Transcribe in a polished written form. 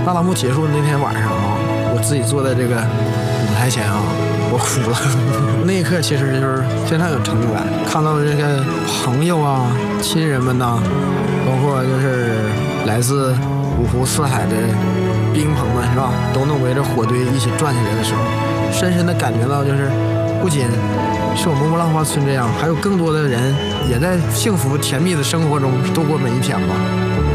大栏目结束的那天晚上啊，我自己坐在这个舞台前啊，我哭了。那一刻其实就是非常有成就感，看到这个朋友啊、亲人们呐，包括就是来自五湖四海的兵朋们是吧，都能围着火堆一起转起来的时候，深深的感觉到就是不仅是我们乌浪花村这样，还有更多的人也在幸福甜蜜的生活中度过每一天吧。